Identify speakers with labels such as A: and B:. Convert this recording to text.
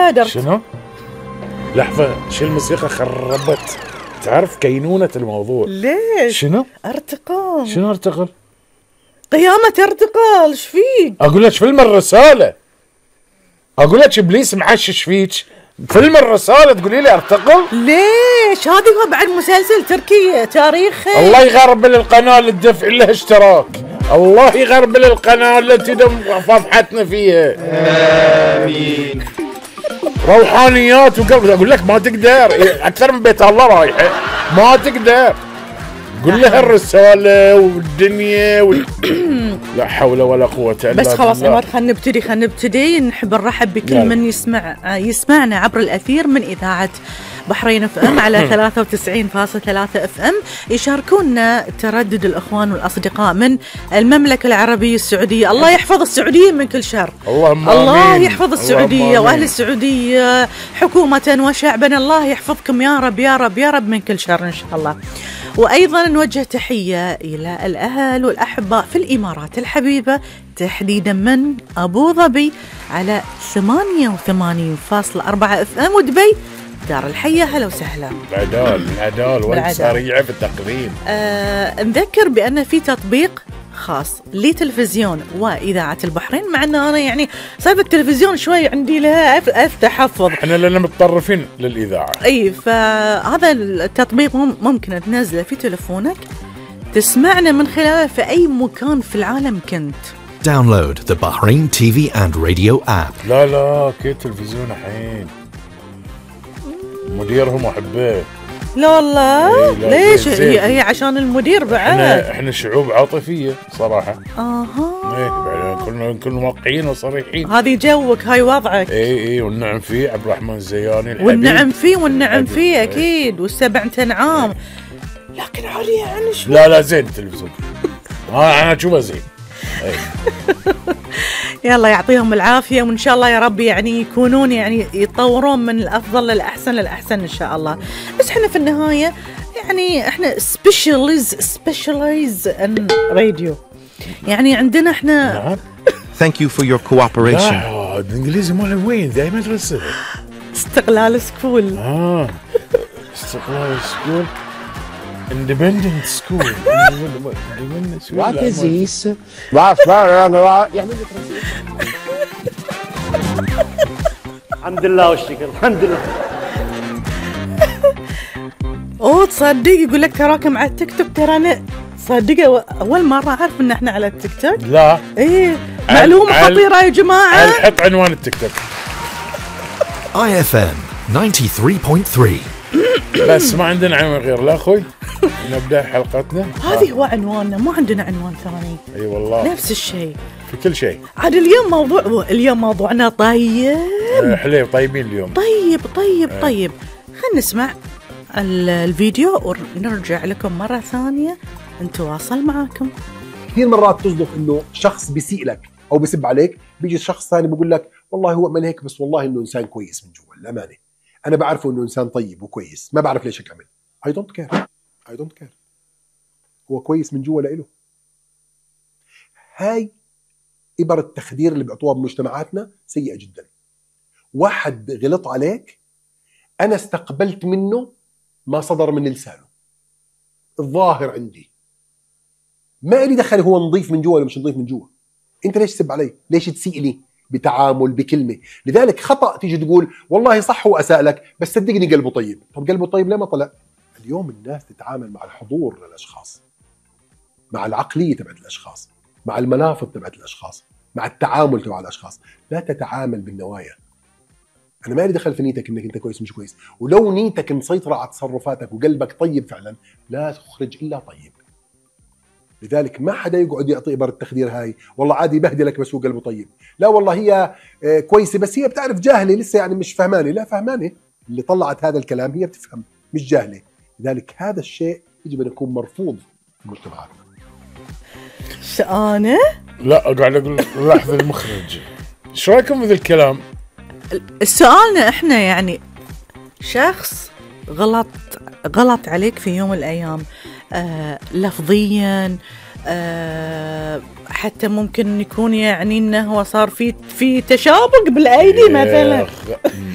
A: بادرت.
B: شنو؟ لحظة، شو الموسيقى خربت؟ تعرف كينونة الموضوع.
A: ليش؟
B: شنو؟
A: ارتقال.
B: شنو ارتقل؟
A: قيامة ارتقال، ايش فيك؟
B: اقول لك فيلم الرسالة، اقول لك ابليس محشش فيك. فيلم الرسالة تقولي لي ارتقل؟
A: ليش؟ هذا هو بعد مسلسل تركي تاريخي.
B: الله يغربل القناة اللي تدفع لها اشتراك، الله يغربل القناة اللي تدم فضحتنا فيها. آمين. روحانيات وقلب، اقول لك ما تقدر اكثر من بيت الله رايحه، ما تقدر. قول لها الرسالة والدنيا لا حول ولا قوة إلا بالله.
A: بس خلاص عمر، خلينا نبتدي. نحب نرحب بكل من يسمعنا عبر الأثير من إذاعة بحرين اف ام على 93.3 اف ام. يشاركونا تردد الأخوان والأصدقاء من المملكة العربية السعودية. الله يحفظ السعودية من كل شر. الله يحفظ السعودية وأهل السعودية حكومة وشعبا. الله يحفظكم يا رب يا رب يا رب من كل شر إن شاء الله. وأيضا نوجه تحية إلى الأهل والأحباء في الإمارات الحبيبة، تحديدا من أبو ظبي على 88.4 اف ام، ودبي دار الحية. هلا وسهلا.
B: العدال وانت سريعة في التقديم.
A: نذكر بأن في تطبيق خاص لتلفزيون وإذاعة البحرين، مع أنه أنا يعني سالفة التلفزيون شوي عندي لها تحفظ،
B: احنا لنا متطرفين للإذاعة.
A: أي، فهذا التطبيق ممكن تنزله في تلفونك، تسمعنا من خلاله في أي مكان في العالم كنت.
C: Download the Bahrain TV and radio app.
B: لا كي تلفزيون الحين مديرهم أحبه.
A: لا والله. ليش؟ هي عشان المدير بعد.
B: احنا شعوب عاطفية صراحة.
A: اها.
B: كل موقعين وصريحين.
A: هذه جوك، هاي وضعك.
B: اي والنعم فيه عبد الرحمن الزياني الحبيب.
A: والنعم فيه اكيد، والسبع انعام. لكن علي يعني شو.
B: لا زين التلفزيون. انا اشوفه زين.
A: يلا يعطيهم العافية، وإن شاء الله يا رب يعني يكونون يعني يتطورون من الأفضل للأحسن إن شاء الله. بس إحنا في النهاية يعني إحنا specialize in radio، يعني عندنا إحنا.
C: Thank you for your cooperation.
B: الإنجليزي ماله وين؟ ذي مدرسة
A: استقلال سكول.
B: استقلال سكول. Independent school.
D: What is this? الحمد لله والشكر، الحمد لله.
A: تصدق يقول لك تراكم على التيك توك. ترى أنا صدق أول مرة أعرف إن إحنا على التيك توك.
B: لا.
A: معلومة خطيرة يا جماعة.
B: حط عنوان التيك توك.
C: IFM 93.3.
B: بس ما عندنا عنوان غير. لا أخوي نبدأ حلقتنا.
A: هذه هو عنواننا، ما عندنا عنوان ثاني.
B: اي والله
A: نفس الشيء
B: في كل شيء.
A: عاد اليوم موضوعنا طيب.
B: حليب طيبين اليوم.
A: طيب. خلينا نسمع الفيديو ونرجع لكم مرة ثانية نتواصل معاكم.
E: كثير مرات تصدق انه شخص بيسيء لك او بيسب عليك، بيجي شخص ثاني بيقول لك والله هو من هيك، بس والله انه انسان كويس من جوا. الامانه انا بعرفه انه انسان طيب وكويس، ما بعرف ليش هيك عمل. I don't care. هو كويس من جوا لإله. هاي إبر التخدير اللي بيعطوها بمجتمعاتنا سيئة جدا. واحد غلط عليك، أنا استقبلت منه ما صدر من لسانه، الظاهر عندي، ما لي دخل هو نظيف من جوا ولا مش نظيف من جوا. أنت ليش تسب علي؟ ليش تسيء لي بتعامل بكلمة؟ لذلك خطأ تيجي تقول والله صح هو أساء لك، بس صدقني قلبه طيب. طب قلبه طيب ليه ما طلع؟ اليوم الناس تتعامل مع الحضور للأشخاص، مع العقلية تبعت الأشخاص، مع المنافذ تبعت الأشخاص، مع التعامل تبع الأشخاص. لا تتعامل بالنوايا. أنا ما لي دخل في نيتك إنك أنت كويس مش كويس، ولو نيتك مسيطرة على تصرفاتك وقلبك طيب فعلا لا تخرج إلا طيب. لذلك ما حدا يقعد يعطي إبر التخدير هاي والله عادي بهدلك بس هو قلبه طيب. لا والله هي كويسة بس هي بتعرف جاهلة لسه، يعني مش فهمانة. لا فهمانة، اللي طلعت هذا الكلام هي بتفهم مش جاهلة. لذلك هذا الشيء يجب أن يكون مرفوض في المجتمعات.
A: أنا؟
B: لا قاعد أقول لحظة المخرج، شو رأيكم بهذا الكلام؟
A: سؤالنا إحنا يعني شخص غلط عليك في يوم من الأيام، لفظيا، حتى ممكن يكون يعني إنه هو صار في تشابك بالأيدي مثلا.